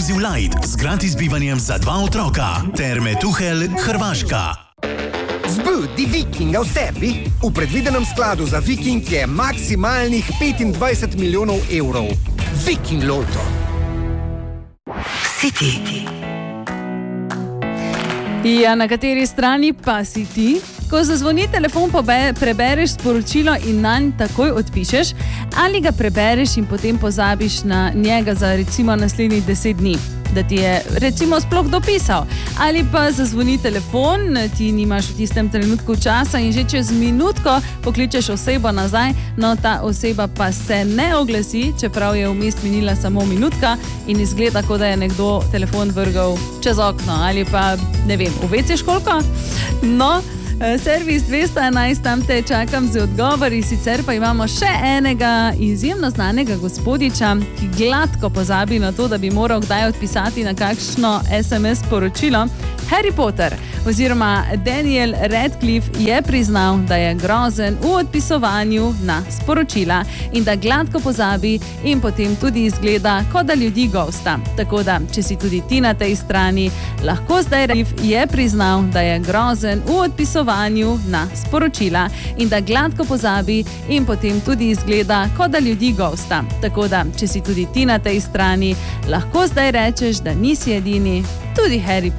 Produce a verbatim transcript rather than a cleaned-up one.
Exclusive Light z gratis bivanjem za dva otroka. Terme Tuhelj, Hrvaška. Zbudi Vikinga v sebi. V predvidenem skladu za Viking je maksimalnih petindvajset milijonov evrov. Viking Loto. Si ti. Ja, na kateri strani pa si ti? Ko zazvoni telefon, prebereš sporočilo in nanj takoj odpišeš, ali ga prebereš in potem pozabiš na njega za recimo naslednjih deset dni, da ti je recimo sploh dopisal. Ali pa zazvoni telefon, ti nimaš v tistem trenutku časa in že čez minutko pokličeš osebo nazaj, no ta oseba pa se ne oglasi, čeprav je vmes minila samo minutka in izgleda, kot da je nekdo telefon vrgal čez okno ali pa, ne vem, v ve ce školko? No, servis dvesto enajst, tam te čakam z odgovori, sicer pa imamo še enega izjemno znanega gospodiča, ki gladko pozabi na to, da bi moral kdaj odpisati na kakšno es em es sporočilo. Harry Potter oziroma Daniel Radcliffe je priznal, da je grozen v odpisovanju na sporočila in da gladko pozabi in potem tudi izgleda, kot da ljudi gosta. Tako da, če si tudi ti na tej strani, lahko zdaj Radcliffe je priznal, da je grozen v odpisovanju na sporočila in da gladko pozabi in potem tudi izgleda, kot da ljudi gosta. Tako da, če si tudi ti na tej strani, lahko zdaj rečeš, da nisi edini, tudi Harry